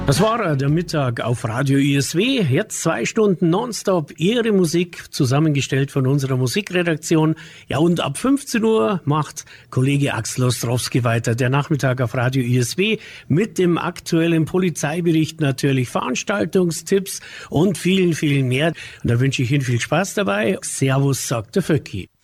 Das war der Mittag auf Radio ISW. Jetzt 2 Stunden nonstop Ihre Musik, zusammengestellt von unserer Musikredaktion. Ja, und ab 15 Uhr macht Kollege Axel Ostrowski weiter. Der Nachmittag auf Radio ISW mit dem aktuellen Polizeibericht natürlich, Veranstaltungstipps und vielen, vielen mehr. Und da wünsche ich Ihnen viel Spaß dabei. Servus, sagt der Vöcki.